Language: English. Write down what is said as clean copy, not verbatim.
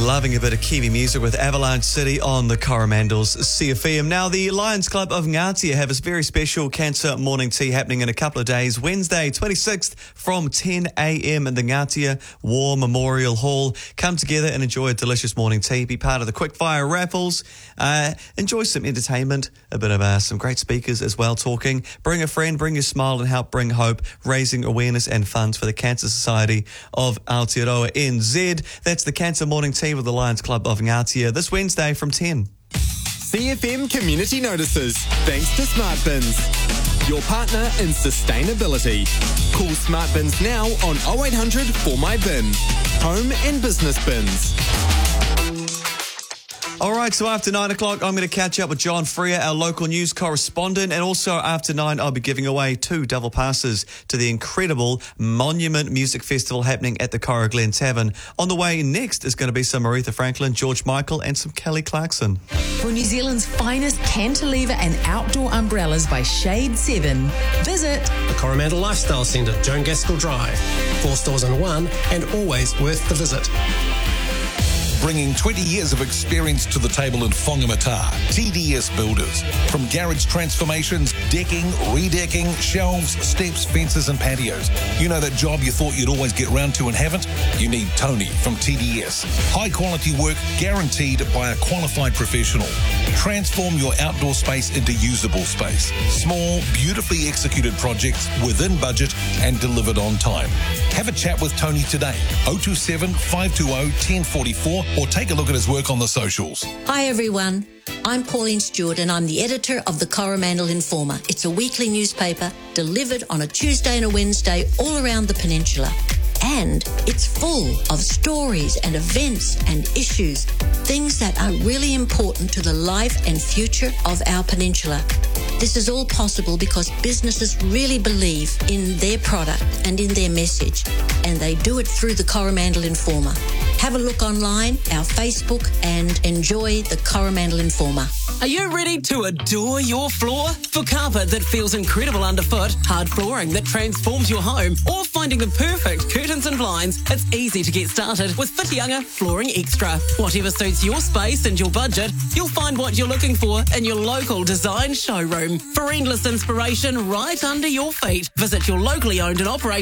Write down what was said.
Loving a bit of Kiwi music with Avalanche City on the Coromandels CFM. Now, the Lions Club of Ngatea have a very special Cancer Morning Tea happening in a couple of days. Wednesday, 26th from 10 a.m. in the Ngatea War Memorial Hall. Come together and enjoy a delicious morning tea. Be part of the quickfire raffles. Enjoy some entertainment, a bit of some great speakers as well talking. Bring a friend, bring your smile and help bring hope, raising awareness and funds for the Cancer Society of Aotearoa NZ. That's the Cancer Morning Tea with the Lions Club of Ngatea this Wednesday from 10. CFM Community Notices, thanks to Smart Bins, your partner in sustainability. Call Smart Bins now on 0800 for my bin. Home and business bins. All right, so after 9 o'clock, I'm going to catch up with John Freer, our local news correspondent. And also after 9, I'll be giving away 2 double passes to the incredible Monument Music Festival happening at the Cora Glen Tavern. On the way next is going to be some Aretha Franklin, George Michael and some Kelly Clarkson. For New Zealand's finest cantilever and outdoor umbrellas by Shade 7, visit the Coromandel Lifestyle Centre, Joan Gaskell Drive. 4 stores in one and always worth the visit. Bringing 20 years of experience to the table in Whangamata. TDS Builders. From garage transformations, decking, redecking, shelves, steps, fences and patios. You know that job you thought you'd always get round to and haven't? You need Tony from TDS. High quality work guaranteed by a qualified professional. Transform your outdoor space into usable space. Small, beautifully executed projects within budget and delivered on time. Have a chat with Tony today. 027 520 1044 or take a look at his work on the socials. Hi everyone, I'm Pauline Stewart and I'm the editor of the Coromandel Informer. It's a weekly newspaper delivered on a Tuesday and a Wednesday all around the peninsula. And it's full of stories and events and issues, things that are really important to the life and future of our peninsula. This is all possible because businesses really believe in their product and in their message, and they do it through the Coromandel Informer. Have a look online, our Facebook, and enjoy the Coromandel Informer. Are you ready to adore your floor? For carpet that feels incredible underfoot, hard flooring that transforms your home, or finding the perfect curtains and blinds, it's easy to get started with Whitianga Flooring Extra. Whatever suits your space and your budget, you'll find what you're looking for in your local design showroom. For endless inspiration right under your feet, visit your locally owned and operated